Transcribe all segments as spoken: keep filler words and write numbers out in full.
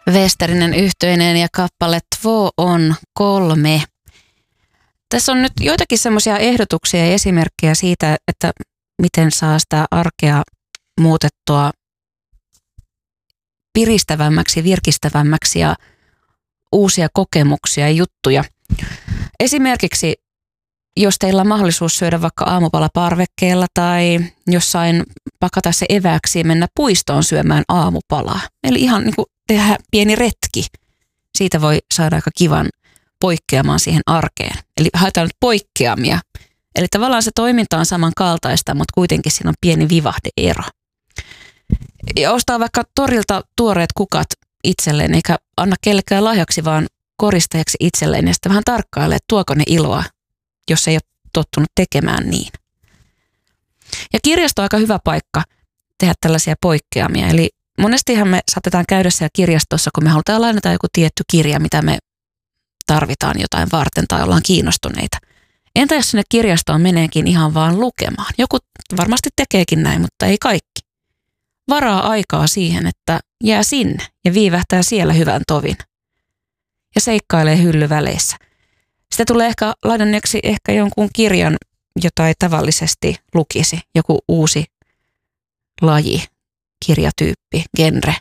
Westerinen yhteinen ja kappale Två on kolme. Tässä on nyt joitakin semmoisia ehdotuksia ja esimerkkejä siitä, että miten saa sitä arkea muutettua piristävämmäksi, virkistävämmäksi ja uusia kokemuksia ja juttuja. Esimerkiksi jos teillä on mahdollisuus syödä vaikka aamupala parvekkeella tai jossain pakata se evääksi ja mennä puistoon syömään aamupalaa. Eli ihan niin kuin tehdä pieni retki. Siitä voi saada aika kivan poikkeamaan siihen arkeen. Eli haetaan nyt poikkeamia. Eli tavallaan se toiminta on samankaltaista, mutta kuitenkin siinä on pieni vivahdeero. Ja ostaa vaikka torilta tuoreet kukat itselleen, eikä anna kellekään lahjaksi, vaan koristajaksi itselleen. Ja sitten vähän tarkkailee, että tuoko ne iloa, jos ei ole tottunut tekemään niin. Ja kirjasto on aika hyvä paikka tehdä tällaisia poikkeamia. Eli monestihan me saatetaan käydä siellä kirjastossa, kun me halutaan lainata joku tietty kirja, mitä me tarvitaan jotain varten tai ollaan kiinnostuneita. Entä jos sinne kirjastoon meneekin ihan vaan lukemaan? Joku varmasti tekeekin näin, mutta ei kaikki. Varaa aikaa siihen, että jää sinne ja viivähtää siellä hyvän tovin. Ja seikkailee hyllyväleissä. Sitä tulee ehkä lainanneeksi ehkä jonkun kirjan, jota ei tavallisesti lukisi. Joku uusi laji, kirjatyyppi, genre.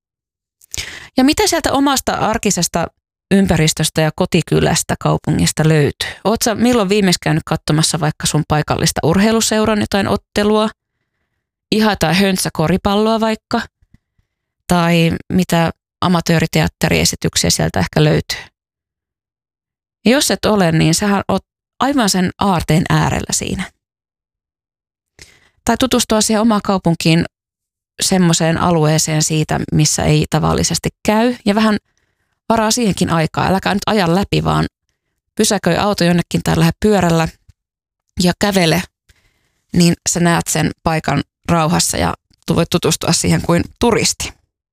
Ja mitä sieltä omasta arkisesta ympäristöstä ja kotikylästä, kaupungista löytyy? Ootko sä milloin viimeksi käynyt katsomassa vaikka sun paikallista urheiluseuran jotain ottelua? Ihan tai höntsäkoripalloa vaikka? Tai mitä amatööriteatteriesityksiä sieltä ehkä löytyy? Ja jos et ole, niin sähän oot aivan sen aarteen äärellä siinä. Tai tutustua siihen omaan kaupunkiin semmoiseen alueeseen siitä, missä ei tavallisesti käy. Ja vähän varaa siihenkin aikaa. Äläkä nyt aja läpi, vaan pysäköi auto jonnekin tai lähde pyörällä ja kävele. Niin sä näet sen paikan rauhassa ja voit tutustua siihen kuin turisti.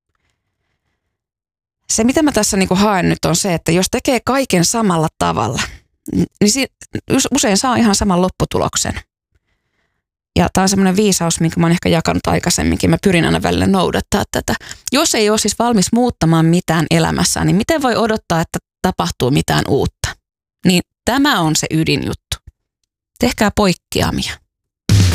Se, mitä mä tässä niin kuin haen nyt on se, että jos tekee kaiken samalla tavalla, niin usein saa ihan saman lopputuloksen. Ja tämä on semmoinen viisaus, minkä mä oon ehkä jakanut aikaisemminkin. Mä pyrin aina välillä noudattaa tätä. Jos ei ole siis valmis muuttamaan mitään elämässään, niin miten voi odottaa, että tapahtuu mitään uutta? Niin tämä on se ydinjuttu. Tehkää poikkeamia.